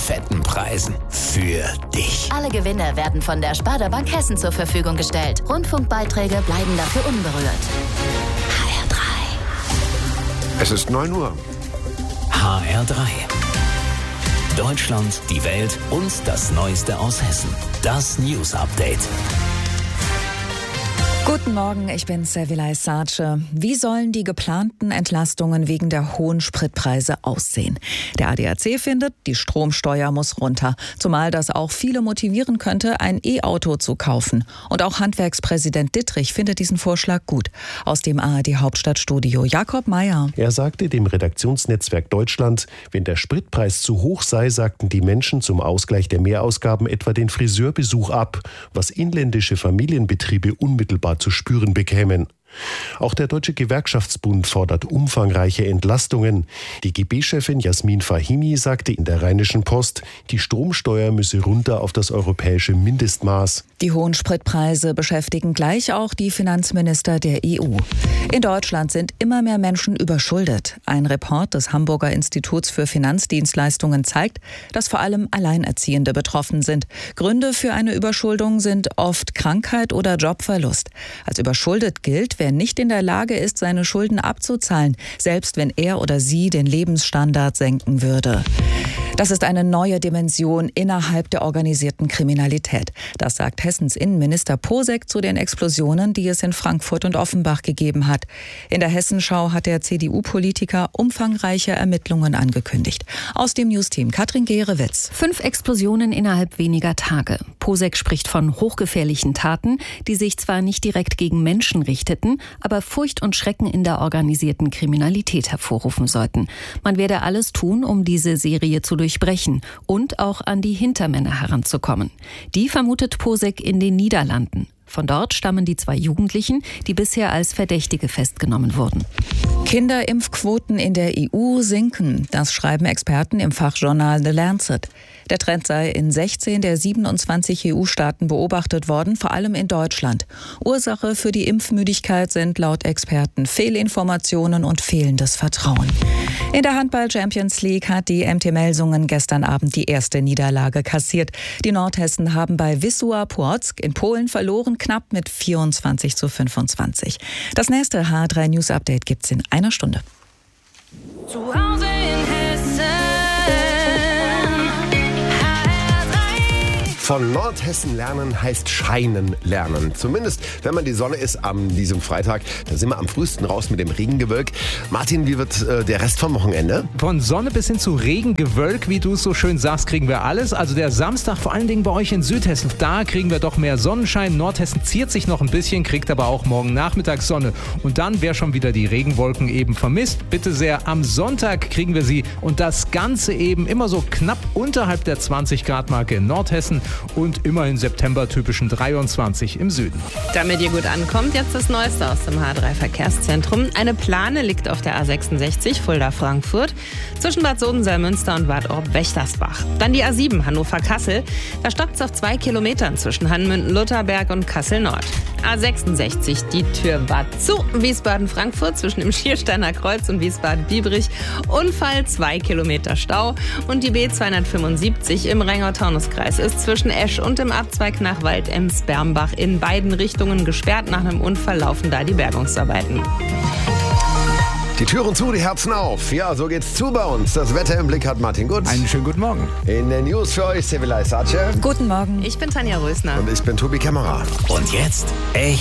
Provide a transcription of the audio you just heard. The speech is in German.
fetten Preisen. Für dich. Alle Gewinne werden von der Sparda Bank Hessen zur Verfügung gestellt. Rundfunkbeiträge bleiben dafür unberührt. HR3. Es ist 9 Uhr. HR3. Deutschland, die Welt und das Neueste aus Hessen. Das News Update. Guten Morgen, ich bin Servilay Sace. Wie sollen die geplanten Entlastungen wegen der hohen Spritpreise aussehen? Der ADAC findet, die Stromsteuer muss runter. Zumal das auch viele motivieren könnte, ein E-Auto zu kaufen. Und auch Handwerkspräsident Dittrich findet diesen Vorschlag gut. Aus dem ARD-Hauptstadtstudio Jakob Meyer. Er sagte dem Redaktionsnetzwerk Deutschland, wenn der Spritpreis zu hoch sei, sagten die Menschen zum Ausgleich der Mehrausgaben etwa den Friseurbesuch ab, was inländische Familienbetriebe unmittelbar zu spüren bekämen. Auch der Deutsche Gewerkschaftsbund fordert umfangreiche Entlastungen. Die DGB-Chefin Jasmin Fahimi sagte in der Rheinischen Post, die Stromsteuer müsse runter auf das europäische Mindestmaß. Die hohen Spritpreise beschäftigen gleich auch die Finanzminister der EU. In Deutschland sind immer mehr Menschen überschuldet. Ein Report des Hamburger Instituts für Finanzdienstleistungen zeigt, dass vor allem Alleinerziehende betroffen sind. Gründe für eine Überschuldung sind oft Krankheit oder Jobverlust. Als überschuldet gilt, wer nicht in der Lage ist, seine Schulden abzuzahlen, selbst wenn er oder sie den Lebensstandard senken würde. Das ist eine neue Dimension innerhalb der organisierten Kriminalität. Das sagt Hessens Innenminister Posek zu den Explosionen, die es in Frankfurt und Offenbach gegeben hat. In der Hessenschau hat der CDU-Politiker umfangreiche Ermittlungen angekündigt. Aus dem Newsteam Katrin Gehrewitz. 5 Explosionen innerhalb weniger Tage. Posek spricht von hochgefährlichen Taten, die sich zwar nicht direkt gegen Menschen richteten, aber Furcht und Schrecken in der organisierten Kriminalität hervorrufen sollten. Man werde alles tun, um diese Serie zu durchbrechen und auch an die Hintermänner heranzukommen. Die vermutet Posek in den Niederlanden. Von dort stammen die 2 Jugendlichen, die bisher als Verdächtige festgenommen wurden. Kinderimpfquoten in der EU sinken. Das schreiben Experten im Fachjournal The Lancet. Der Trend sei in 16 der 27 EU-Staaten beobachtet worden, vor allem in Deutschland. Ursache für die Impfmüdigkeit sind laut Experten Fehlinformationen und fehlendes Vertrauen. In der Handball-Champions League hat die MT Melsungen gestern Abend die erste Niederlage kassiert. Die Nordhessen haben bei Wisła Płock in Polen verloren, knapp mit 24:25. Das nächste HR3 News Update gibt's in einer Stunde. Zu Hause in Hessen. Von Nordhessen lernen heißt scheinen lernen. Zumindest, wenn man die Sonne ist an diesem Freitag. Da sind wir am frühesten raus mit dem Regengewölk. Martin, wie wird der Rest vom Wochenende? Von Sonne bis hin zu Regengewölk, wie du es so schön sagst, kriegen wir alles. Also der Samstag, vor allen Dingen bei euch in Südhessen, da kriegen wir doch mehr Sonnenschein. Nordhessen ziert sich noch ein bisschen, kriegt aber auch morgen Nachmittag Sonne. Und dann, wer schon wieder die Regenwolken eben vermisst, bitte sehr, am Sonntag kriegen wir sie. Und das Ganze eben immer so knapp unterhalb der 20-Grad-Marke in Nordhessen. Und immerhin September-typischen 23 im Süden. Damit ihr gut ankommt, jetzt das Neueste aus dem H3-Verkehrszentrum. Eine Plane liegt auf der A66 Fulda-Frankfurt zwischen Bad Sodenselmünster und Bad Orb-Wächtersbach. Dann die A7 Hannover-Kassel. Da stockt es auf 2 Kilometern zwischen Hanmünden-Lutherberg und Kassel-Nord. A66, die Tür war zu. Wiesbaden-Frankfurt zwischen dem Schiersteiner Kreuz und Wiesbaden-Biebrich. Unfall, 2 Kilometer Stau. Und die B275 im Rheingau-Taunus-Kreis ist zwischen Esch und im Abzweig nach Waldems-Bermbach in beiden Richtungen gesperrt. Nach einem Unfall laufen da die Bergungsarbeiten. Die Türen zu, die Herzen auf. Ja, so geht's zu bei uns. Das Wetter im Blick hat Martin Gutz. Einen schönen guten Morgen. In den News für euch Servilay Sace. Guten Morgen. Ich bin Tanja Rösner. Und ich bin Tobi Kämmerer. Und jetzt echt